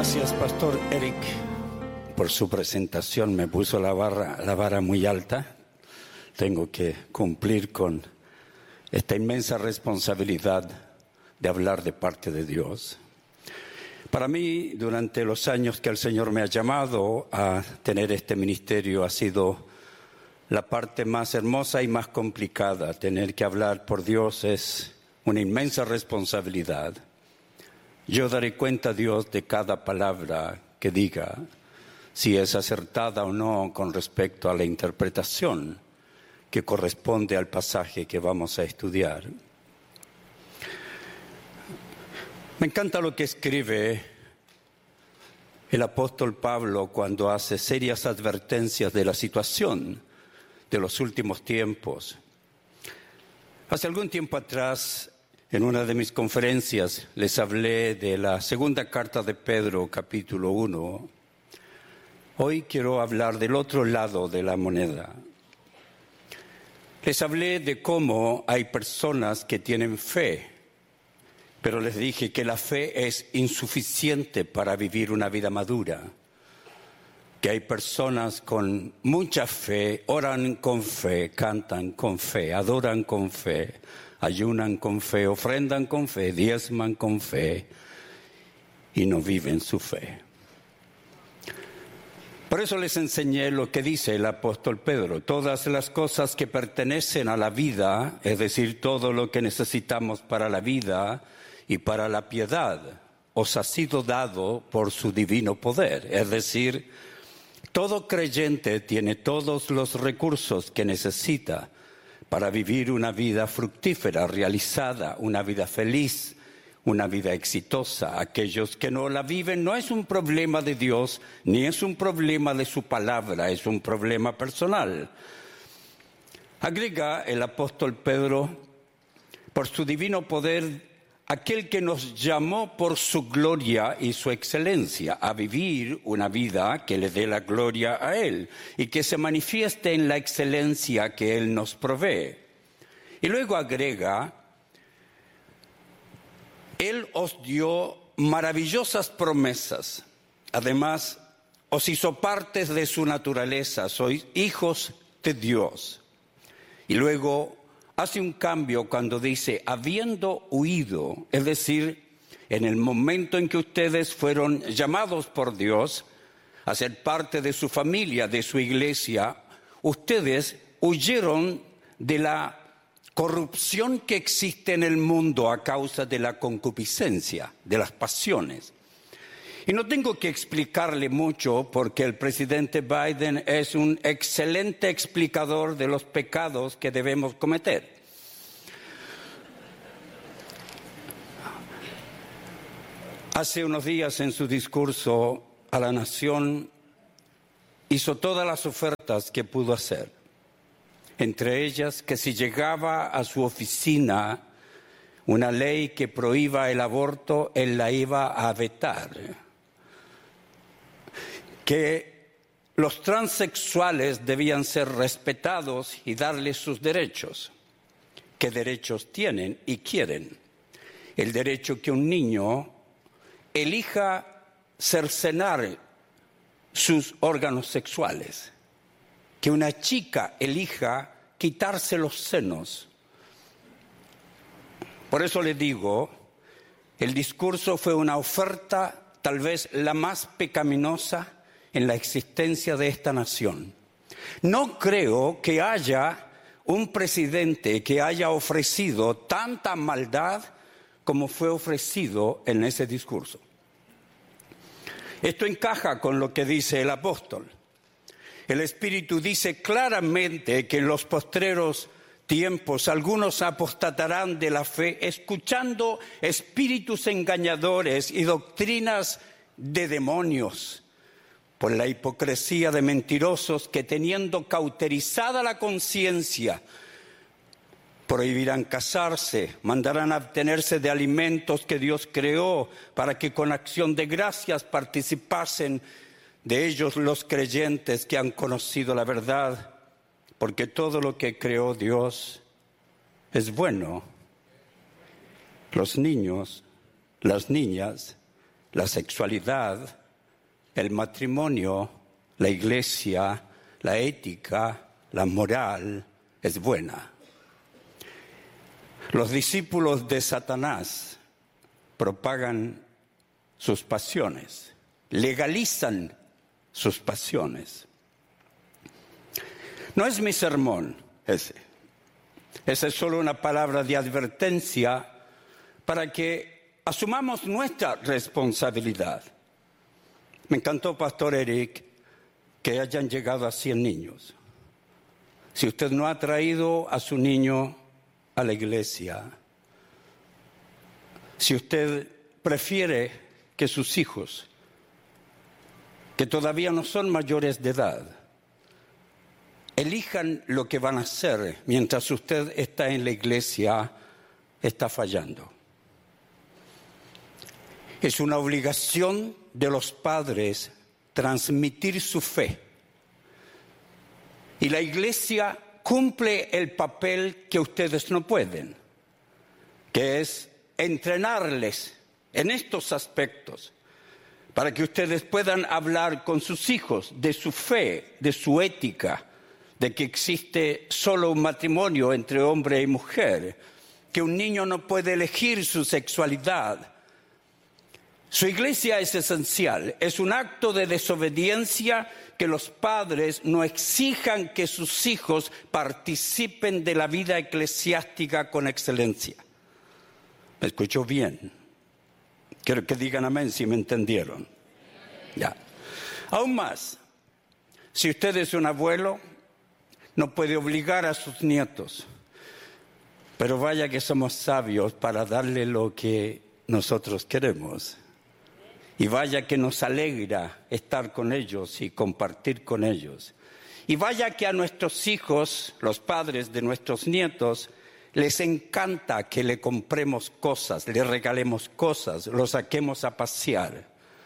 Gracias, Pastor Eric, por su presentación. Me puso la vara muy alta. Tengo que cumplir con esta inmensa responsabilidad de hablar de parte de Dios. Para mí, durante los años que el Señor me ha llamado a tener este ministerio, ha sido la parte más hermosa y más complicada. Tener que hablar por Dios es una inmensa responsabilidad. Yo daré cuenta a Dios de cada palabra que diga, si es acertada o no con respecto a la interpretación que corresponde al pasaje que vamos a estudiar. Me encanta lo que escribe el apóstol Pablo cuando hace serias advertencias de la situación de los últimos tiempos. Hace algún tiempo atrás, en una de mis conferencias, les hablé de la segunda carta de Pedro, capítulo 1. Hoy quiero hablar del otro lado de la moneda. Les hablé de cómo hay personas que tienen fe, pero les dije que la fe es insuficiente para vivir una vida madura. Que hay personas con mucha fe, oran con fe, cantan con fe, adoran con fe, ayunan con fe, ofrendan con fe, diezman con fe y no viven su fe. Por eso les enseñé lo que dice el apóstol Pedro. Todas las cosas que pertenecen a la vida, es decir, todo lo que necesitamos para la vida y para la piedad, os ha sido dado por su divino poder. Es decir, todo creyente tiene todos los recursos que necesita para vivir una vida fructífera, realizada, una vida feliz, una vida exitosa. Aquellos que no la viven no es un problema de Dios, ni es un problema de su palabra, es un problema personal. Agrega el apóstol Pedro, por su divino poder, aquel que nos llamó por su gloria y su excelencia a vivir una vida que le dé la gloria a Él y que se manifieste en la excelencia que Él nos provee. Y luego agrega, Él os dio maravillosas promesas. Además, os hizo partes de su naturaleza, sois hijos de Dios. Y luego hace un cambio cuando dice, habiendo huido, es decir, en el momento en que ustedes fueron llamados por Dios a ser parte de su familia, de su iglesia, ustedes huyeron de la corrupción que existe en el mundo a causa de la concupiscencia, de las pasiones. Y no tengo que explicarle mucho porque el presidente Biden es un excelente explicador de los pecados que debemos cometer. Hace unos días en su discurso a la nación hizo todas las ofertas que pudo hacer. Entre ellas que si llegaba a su oficina una ley que prohíba el aborto, él la iba a vetar. Que los transexuales debían ser respetados y darles sus derechos. ¿Qué derechos tienen y quieren? El derecho que un niño elija cercenar sus órganos sexuales. Que una chica elija quitarse los senos. Por eso le digo, el discurso fue una oferta tal vez la más pecaminosa en la existencia de esta nación. No creo que haya un presidente que haya ofrecido tanta maldad como fue ofrecido en ese discurso. Esto encaja con lo que dice el apóstol. El Espíritu dice claramente que en los postreros tiempos algunos apostatarán de la fe, escuchando espíritus engañadores y doctrinas de demonios, por la hipocresía de mentirosos que, teniendo cauterizada la conciencia, prohibirán casarse, mandarán abstenerse de alimentos que Dios creó para que con acción de gracias participasen de ellos los creyentes que han conocido la verdad, porque todo lo que creó Dios es bueno. Los niños, las niñas, la sexualidad, el matrimonio, la iglesia, la ética, la moral es buena. Los discípulos de Satanás propagan sus pasiones, legalizan sus pasiones. No es mi sermón ese. Esa es solo una palabra de advertencia para que asumamos nuestra responsabilidad. Me encantó, Pastor Eric, que hayan llegado a 100 niños. Si usted no ha traído a su niño a la iglesia, si usted prefiere que sus hijos, que todavía no son mayores de edad, elijan lo que van a hacer mientras usted está en la iglesia, está fallando. Es una obligación de los padres transmitir su fe. Y la iglesia cumple el papel que ustedes no pueden, que es entrenarles en estos aspectos, para que ustedes puedan hablar con sus hijos de su fe, de su ética, de que existe solo un matrimonio entre hombre y mujer, que un niño no puede elegir su sexualidad. Su iglesia es esencial, es un acto de desobediencia que los padres no exijan que sus hijos participen de la vida eclesiástica con excelencia. ¿Me escuchó bien? Quiero que digan amén si me entendieron. Ya. Aún más, si usted es un abuelo, no puede obligar a sus nietos, pero vaya que somos sabios para darle lo que nosotros queremos. Y vaya que nos alegra estar con ellos y compartir con ellos. Y vaya que a nuestros hijos, los padres de nuestros nietos, les encanta que le compremos cosas, le regalemos cosas, los saquemos a pasear.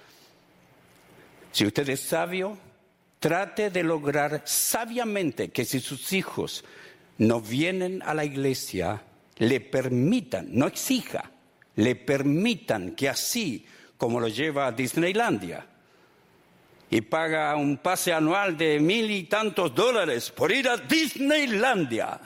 Si usted es sabio, trate de lograr sabiamente que si sus hijos no vienen a la iglesia, le permitan, no exija, le permitan que así como lo lleva a Disneylandia y paga un pase anual de $1,000 y tantos por ir a Disneylandia.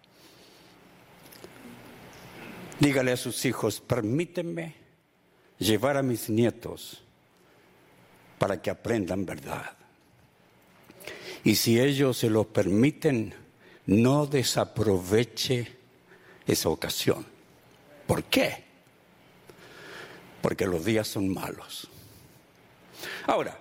Dígale a sus hijos, permítanme llevar a mis nietos para que aprendan verdad. Y si ellos se lo permiten, no desaproveche esa ocasión. ¿Por qué? Porque los días son malos. Ahora,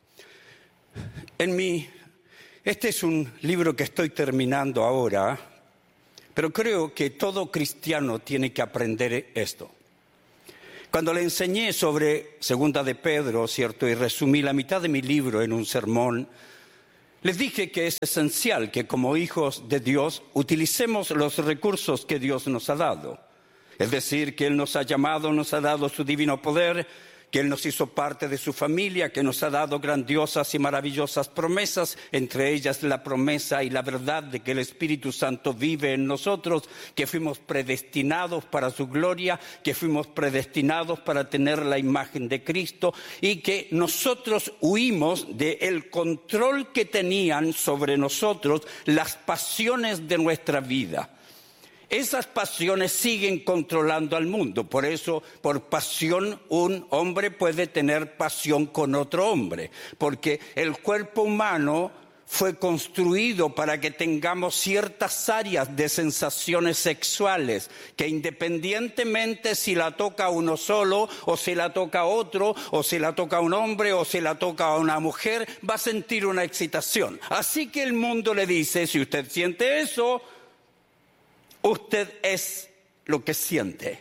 este es un libro que estoy terminando ahora, pero creo que todo cristiano tiene que aprender esto. Cuando le enseñé sobre Segunda de Pedro, ¿cierto? Y resumí la mitad de mi libro en un sermón, les dije que es esencial que como hijos de Dios utilicemos los recursos que Dios nos ha dado. Es decir, que Él nos ha llamado, nos ha dado su divino poder, que Él nos hizo parte de su familia, que nos ha dado grandiosas y maravillosas promesas, entre ellas la promesa y la verdad de que el Espíritu Santo vive en nosotros, que fuimos predestinados para su gloria, que fuimos predestinados para tener la imagen de Cristo y que nosotros huimos del control que tenían sobre nosotros las pasiones de nuestra vida. Esas pasiones siguen controlando al mundo. Por eso, por pasión, un hombre puede tener pasión con otro hombre. Porque el cuerpo humano fue construido para que tengamos ciertas áreas de sensaciones sexuales, que independientemente si la toca uno solo, o si la toca otro, o si la toca un hombre, o si la toca a una mujer, va a sentir una excitación. Así que el mundo le dice, si usted siente eso, usted es lo que siente.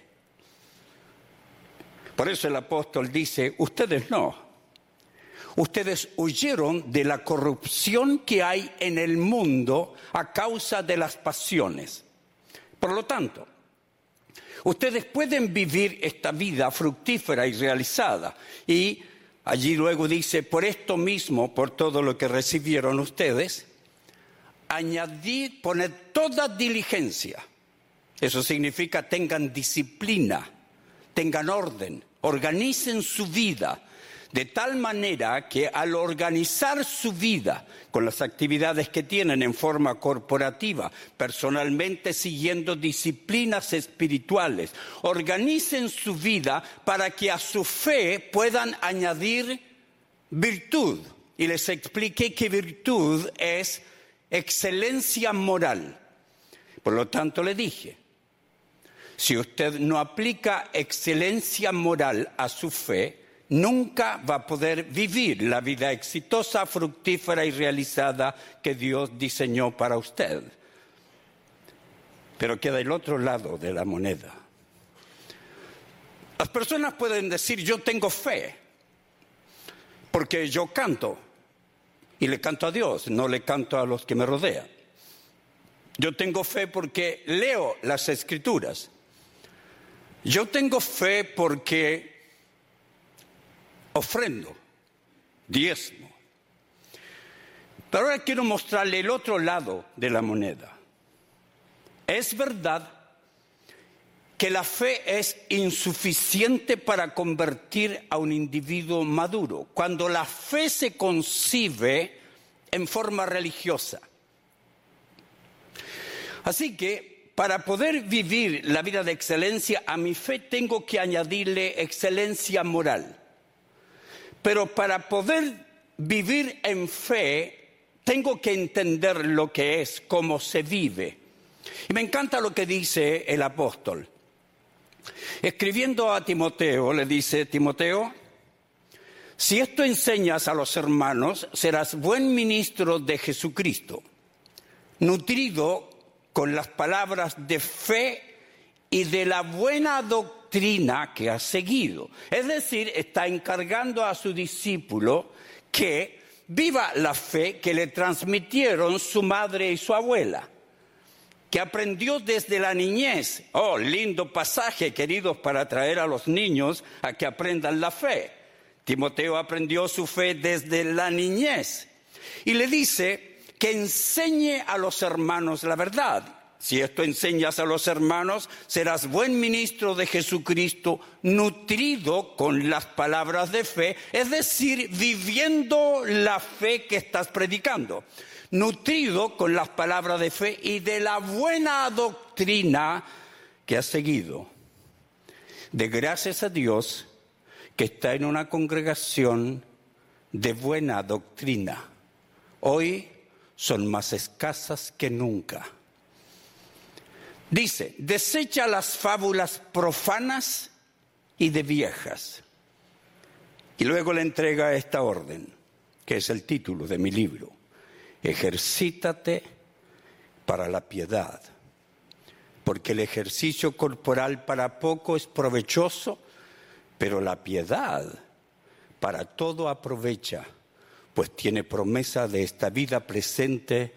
Por eso el apóstol dice, ustedes no. Ustedes huyeron de la corrupción que hay en el mundo a causa de las pasiones. Por lo tanto, ustedes pueden vivir esta vida fructífera y realizada. Y allí luego dice, por esto mismo, por todo lo que recibieron ustedes, añadid, poned toda diligencia. Eso significa tengan disciplina, tengan orden, Organicen su vida de tal manera que al organizar su vida con las actividades que tienen en forma corporativa, personalmente siguiendo disciplinas espirituales, organicen su vida para que a su fe puedan añadir virtud. Y les expliqué que virtud es excelencia moral. Por lo tanto, le dije, si usted no aplica excelencia moral a su fe, nunca va a poder vivir la vida exitosa, fructífera y realizada que Dios diseñó para usted. Pero queda el otro lado de la moneda. Las personas pueden decir, yo tengo fe, porque yo canto, y le canto a Dios, no le canto a los que me rodean. Yo tengo fe porque leo las Escrituras. Yo tengo fe porque ofrendo, diezmo. Pero ahora quiero mostrarle el otro lado de la moneda. Es verdad que la fe es insuficiente para convertir a un individuo maduro, cuando la fe se concibe en forma religiosa. Así que, para poder vivir la vida de excelencia, a mi fe tengo que añadirle excelencia moral. Pero para poder vivir en fe, tengo que entender lo que es, cómo se vive. Y me encanta lo que dice el apóstol. Escribiendo a Timoteo, le dice, Timoteo, si esto enseñas a los hermanos, serás buen ministro de Jesucristo, nutrido con las palabras de fe y de la buena doctrina que has seguido. Es decir, está encargando a su discípulo que viva la fe que le transmitieron su madre y su abuela, que aprendió desde la niñez. Oh, lindo pasaje, queridos, para traer a los niños a que aprendan la fe. Timoteo aprendió su fe desde la niñez. Y le dice que enseñe a los hermanos la verdad. Si esto enseñas a los hermanos, serás buen ministro de Jesucristo, nutrido con las palabras de fe, es decir, viviendo la fe que estás predicando. Nutrido con las palabras de fe y de la buena doctrina que has seguido. De gracias a Dios que está en una congregación de buena doctrina. Hoy son más escasas que nunca. Dice, desecha las fábulas profanas y de viejas. Y luego le entrega esta orden, que es el título de mi libro. Ejercítate para la piedad, porque el ejercicio corporal para poco es provechoso, pero la piedad para todo aprovecha, pues tiene promesa de esta vida presente